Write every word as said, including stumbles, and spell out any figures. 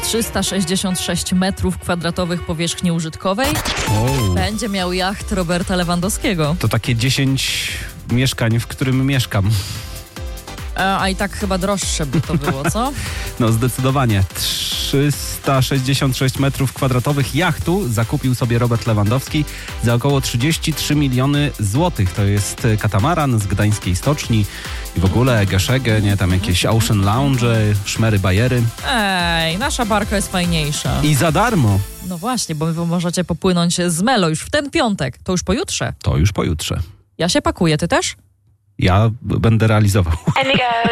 trzysta sześćdziesiąt sześć metrów kwadratowych powierzchni użytkowej Wow. będzie miał jacht Roberta Lewandowskiego. To takie dziesięć mieszkań, w którym mieszkam. A, a i tak chyba droższe by to było, co? No zdecydowanie. trzysta sześćdziesiąt sześć metrów kwadratowych jachtu zakupił sobie Robert Lewandowski za około trzydzieści trzy miliony złotych. To jest katamaran z gdańskiej stoczni i w ogóle geszege, nie, tam jakieś ocean lounge, szmery, bajery. Ej, nasza barka jest fajniejsza. I za darmo. No właśnie, bo wy możecie popłynąć z Melo już w ten piątek. To już pojutrze. To już pojutrze. Ja się pakuję, ty też? Ja będę realizował.